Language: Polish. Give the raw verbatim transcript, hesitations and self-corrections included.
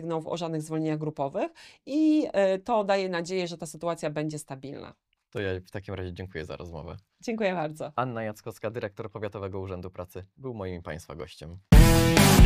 sygnałów o żadnych zwolnieniach grupowych i to daje nadzieję, że ta sytuacja będzie stabilna. To ja w takim razie dziękuję za rozmowę. Dziękuję bardzo. Anna Jackowska, dyrektor Powiatowego Urzędu Pracy, był moim i Państwa gościem.